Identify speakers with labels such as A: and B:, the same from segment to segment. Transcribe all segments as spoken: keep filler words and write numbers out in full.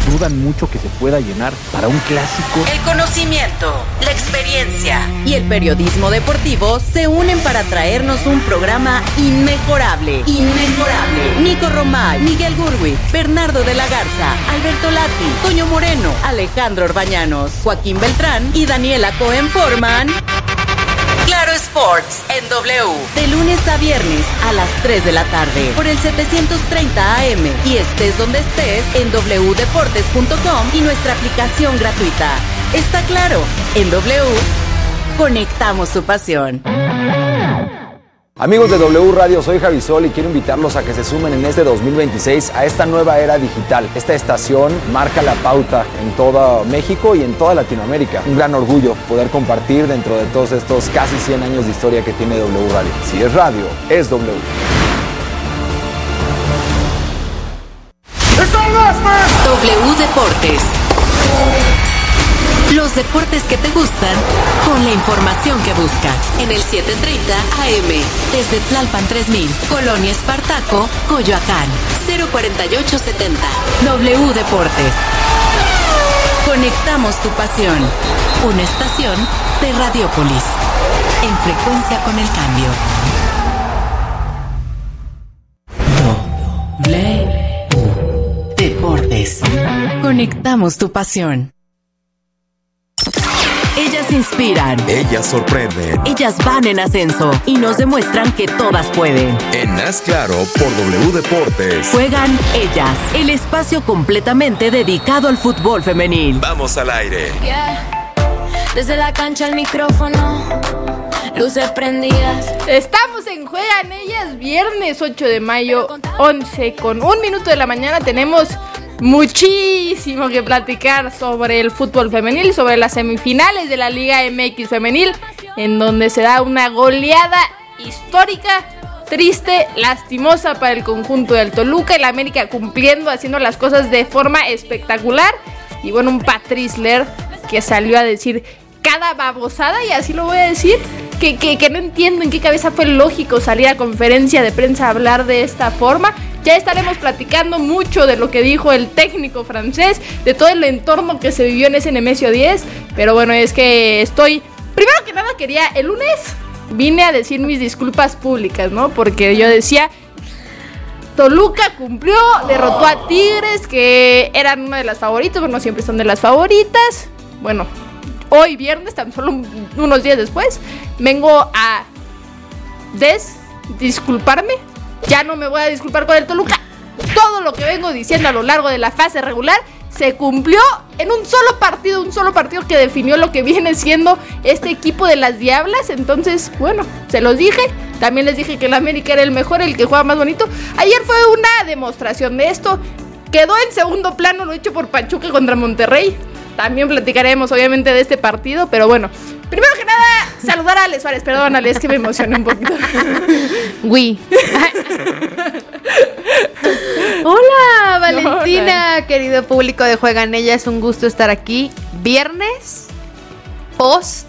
A: dudan mucho que se pueda llenar para un clásico.
B: El conocimiento, la experiencia y el periodismo deportivo se unen para traernos un programa inmejorable. Inmejorable. Nico Romay, Miguel Gurwitz, Bernardo de la Garza, Alberto Lati, Toño Moreno, Alejandro Orbañanos, Joaquín Beltrán y Daniela Cohen forman Claro Sports en W, de lunes a viernes a las tres de la tarde, por el setecientos treinta A M, y estés donde estés en doble u deportes punto com y nuestra aplicación gratuita. Está claro, en W, conectamos tu pasión.
C: Amigos de W Radio, soy Javi Sol y quiero invitarlos a que se sumen en este dos mil veintiséis a esta nueva era digital. Esta estación marca la pauta en todo México y en toda Latinoamérica. Un gran orgullo poder compartir dentro de todos estos casi cien años de historia que tiene W Radio. Si es radio, es W.
B: W Deportes. Los deportes que te gustan, con la información que buscas. En el setecientos treinta A M, desde Tlalpan tres mil, Colonia Espartaco, Coyoacán, cero cuarenta y ocho setenta. W Deportes. Conectamos tu pasión. Una estación de Radiopolis. En frecuencia con el cambio. W Deportes. Conectamos tu pasión. Ellas inspiran.
D: Ellas sorprenden.
B: Ellas van en ascenso y nos demuestran que todas pueden.
D: En Haz Claro por W Deportes.
B: Juegan ellas, el espacio completamente dedicado al fútbol femenil.
D: Vamos al aire.
E: Yeah. Desde la cancha al micrófono, luces prendidas.
F: Estamos en Juegan Ellas, viernes ocho de mayo, once con un minuto de la mañana. Tenemos muchísimo que platicar sobre el fútbol femenil, sobre las semifinales de la Liga M X femenil, en donde se da una goleada histórica, triste, lastimosa para el conjunto del Toluca, el América cumpliendo, haciendo las cosas de forma espectacular, y bueno, un Patrice Ler que salió a decir cada babosada, y así lo voy a decir, que, que, que no entiendo en qué cabeza fue lógico salir a conferencia de prensa a hablar de esta forma. Ya estaremos platicando mucho de lo que dijo el técnico francés, de todo el entorno que se vivió en ese Nemesio diez, pero bueno, es que estoy, primero que nada quería, el lunes vine a decir mis disculpas públicas, ¿no? Porque yo decía, Toluca cumplió, derrotó a Tigres, que eran una de las favoritas, bueno, siempre son de las favoritas, bueno, hoy viernes, tan solo unos días después, vengo a des disculparme. Ya no me voy a disculpar con el Toluca. Todo lo que vengo diciendo a lo largo de la fase regular se cumplió en un solo partido, un solo partido que definió lo que viene siendo este equipo de las Diablas. Entonces, bueno, se los dije. También les dije que el América era el mejor, el que juega más bonito. Ayer fue una demostración de esto. Quedó en segundo plano lo hecho por Pachuca contra Monterrey. También platicaremos obviamente de este partido, pero bueno, primero que nada, saludar a Ale Suárez. Perdón, Ale, es que me emocioné un poquito.
G: Uy. Hola, Valentina, Hola. Querido público de Juegan Ellas, es un gusto estar aquí. Viernes, post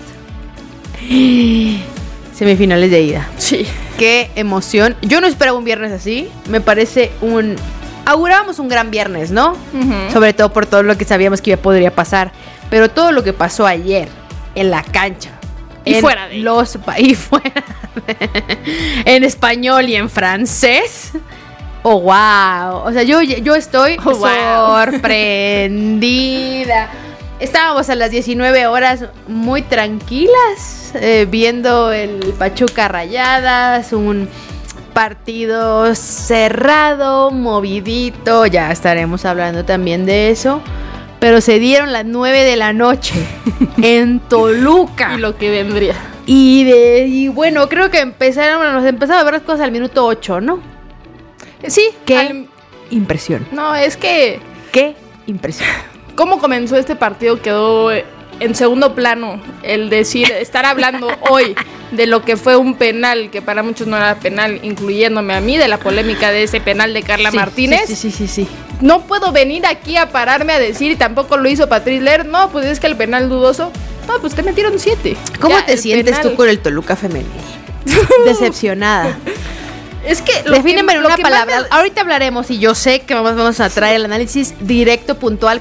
G: semifinales de ida.
F: Sí.
G: Qué emoción. Yo no esperaba un viernes así. Me parece un... Augurábamos un gran viernes, ¿no? Uh-huh. Sobre todo por todo lo que sabíamos que podría pasar. Pero todo lo que pasó ayer en la cancha.
F: Y fuera de
G: los y fuera de, en español y en francés. Oh, wow. O sea, yo, yo estoy oh, wow. sorprendida. Estábamos a las diecinueve horas muy tranquilas, eh, viendo el Pachuca Rayadas, un partido cerrado, movidito, ya estaremos hablando también de eso, pero se dieron las nueve de la noche en Toluca.
F: Y lo que vendría.
G: Y, de, y bueno, creo que empezaron, nos empezaron a ver las cosas al minuto ocho, ¿no?
F: Sí.
G: Qué
F: al...
G: impresión.
F: No, es que...
G: Qué impresión.
F: ¿Cómo comenzó este partido? Quedó en segundo plano el decir, estar hablando hoy de lo que fue un penal, que para muchos no era penal, incluyéndome a mí, de la polémica de ese penal de Carla
G: sí,
F: Martínez.
G: Sí, sí, sí, sí, sí.
F: No puedo venir aquí a pararme a decir, y tampoco lo hizo Patrice Ler, no, pues es que el penal dudoso, no, pues te metieron siete.
G: ¿Cómo
F: ya,
G: te sientes
F: penal.
G: tú con el Toluca femenil? Decepcionada.
F: Es que
G: defíneme en una
F: que
G: palabra.
F: manda...
G: Ahorita hablaremos y yo sé que vamos, vamos a traer el análisis directo, puntual,